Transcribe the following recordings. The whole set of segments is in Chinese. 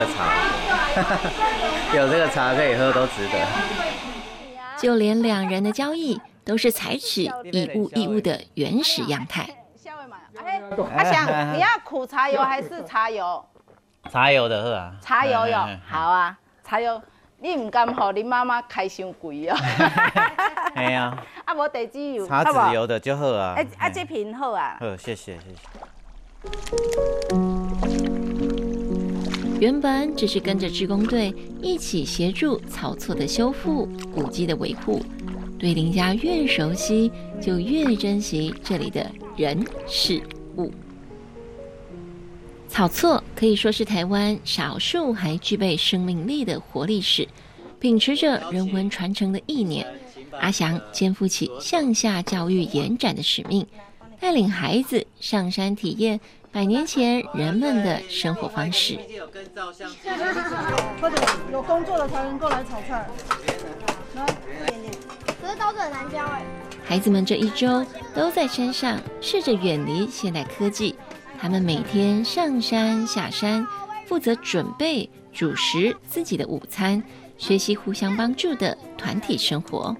有这个茶可以喝都值得。 就连两人的交易都是采取以物易物的原始样态。 阿翔，你要苦茶油还是茶油？ 茶油的喝啊。 茶油有，好啊，茶油。你唔甘予你妈妈开伤贵哦。 哎呀。 啊，无地址油。 茶籽油的就好啊。 这瓶好啊。 好，谢谢。 原本只是跟着志工队一起协助草厝的修复、古迹的维护，对林家越熟悉，就越珍惜这里的人事物。草厝可以说是台湾少数还具备生命力的活历史，秉持着人文传承的意念，阿翔肩负起向下教育延展的使命，带领孩子上山体验100年前人们的生活方式。 或者有工作的才能够来炒菜。 可是刀子很难教哎。 孩子们这一周都在山上试着远离现代科技，他们每天上山下山，负责准备主食自己的午餐，学习互相帮助的团体生活。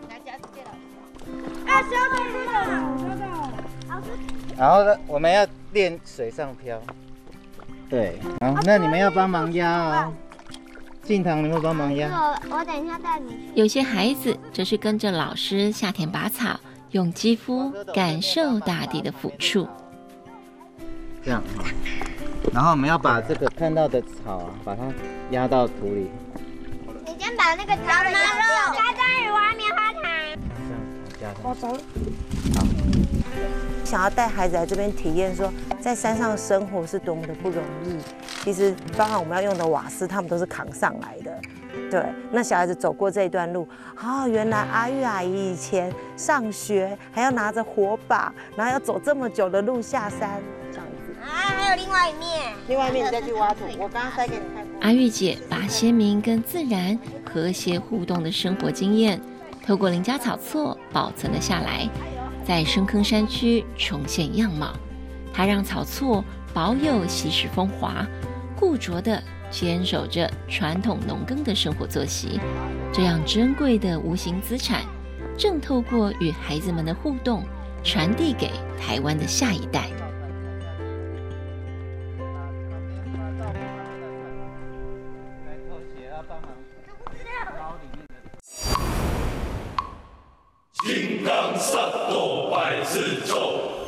然后呢，我们要练水上漂。对，好，那你们要帮忙压哦。静堂，你们帮忙压。 我等一下带你去。 有些孩子则是跟着老师下田拔草，用肌肤感受大地的抚触。 这样哈，然后我们要把这个看到的草啊，把它压到土里。 你先把那个草的肉加章鱼花棉花糖。 这样加上。 走。 好。 想要带孩子来这边体验，说在山上生活是多么的不容易。其实，包含我们要用的瓦斯，他们都是扛上来的。对，那小孩子走过这一段路，原来阿玉阿姨以前上学还要拿着火把，然后要走这么久的路下山，这样子。 还有另外一面。 另外一面你再去挖土，我刚刚塞给你看过。 阿玉姐把先民跟自然和谐互动的生活经验，透过林家草厝保存了下来。在深坑山区重现样貌，它让草厝保有昔时风华，固着地坚守着传统农耕的生活作息。这样珍贵的无形资产，正透过与孩子们的互动，传递给台湾的下一代。